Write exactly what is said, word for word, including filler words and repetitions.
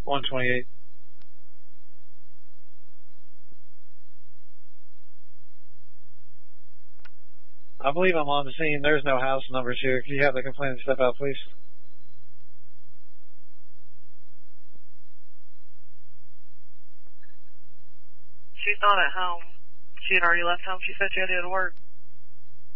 one twenty-eight. I believe I'm on the scene. There's no house numbers here. Can you have the complainant step out, please? She's not at home. She had already left home. She said she had to go to work.